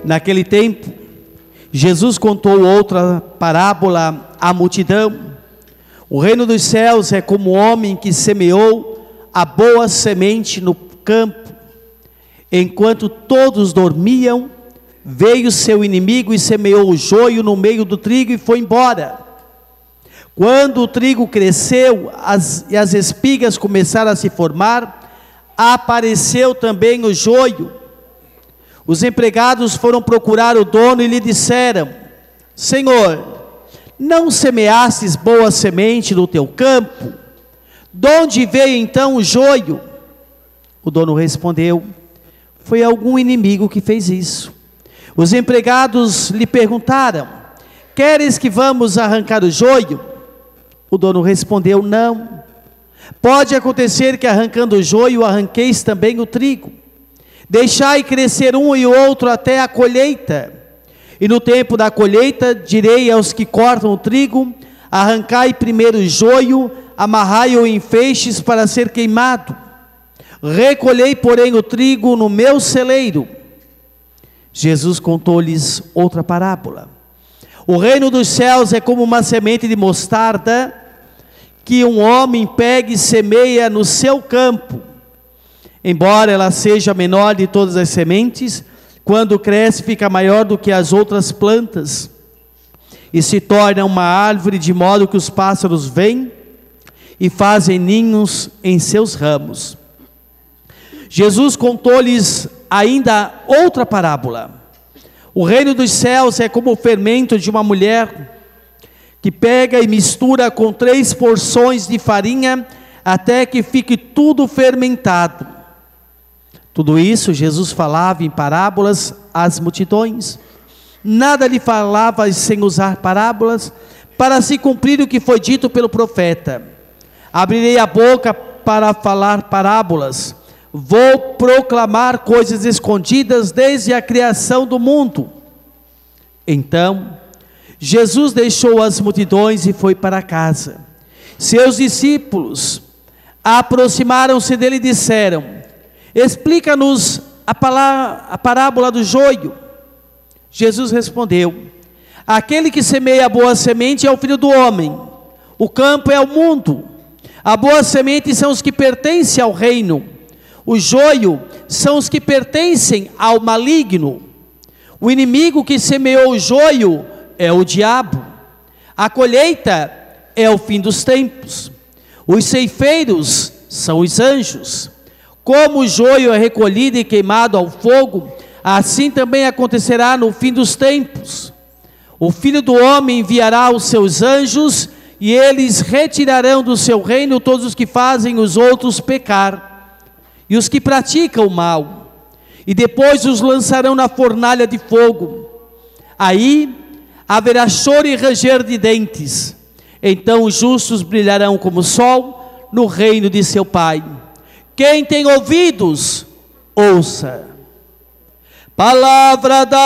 Naquele tempo, Jesus contou outra parábola à multidão. O reino dos céus é como um homem que semeou a boa semente no campo. Enquanto todos dormiam, veio seu inimigo e semeou o joio no meio do trigo e foi embora. Quando o trigo cresceu e as espigas começaram a se formar, apareceu também o joio. Os empregados foram procurar o dono e lhe disseram: Senhor, não semeastes boa semente no teu campo? De onde veio então o joio? O dono respondeu: foi algum inimigo que fez isso. Os empregados lhe perguntaram: queres que vamos arrancar o joio? O dono respondeu: não. Pode acontecer que arrancando o joio, arranqueis também o trigo. Deixai crescer um e outro até a colheita. E no tempo da colheita, direi aos que cortam o trigo: arrancai primeiro o joio, amarrai-o em feixes para ser queimado. Recolhei, porém, o trigo no meu celeiro. Jesus contou-lhes outra parábola. O reino dos céus é como uma semente de mostarda, que um homem pega e semeia no seu campo. Embora ela seja a menor de todas as sementes, quando cresce fica maior do que as outras plantas, e se torna uma árvore, de modo que os pássaros vêm e fazem ninhos em seus ramos. Jesus contou-lhes ainda outra parábola. O reino dos céus é como o fermento de uma mulher, que pega e mistura com 3 porções de farinha, até que fique tudo fermentado. Tudo isso Jesus falava em parábolas às multidões. Nada lhe falava sem usar parábolas, para se cumprir o que foi dito pelo profeta: abrirei a boca para falar parábolas, vou proclamar coisas escondidas desde a criação do mundo. Então, Jesus deixou as multidões e foi para casa. Seus discípulos aproximaram-se dele e disseram: explica-nos a parábola do joio. Jesus respondeu: aquele que semeia a boa semente é o Filho do Homem. O campo é o mundo. A boa semente são os que pertencem ao reino. O joio são os que pertencem ao maligno. O inimigo que semeou o joio é o diabo. A colheita é o fim dos tempos. Os ceifeiros são os anjos. Como o joio é recolhido e queimado ao fogo, assim também acontecerá no fim dos tempos. O Filho do Homem enviará os seus anjos, e eles retirarão do seu reino todos os que fazem os outros pecar, e os que praticam o mal, e depois os lançarão na fornalha de fogo. Aí haverá choro e ranger de dentes. Então os justos brilharão como o sol no reino de seu Pai. Quem tem ouvidos, ouça. Palavra da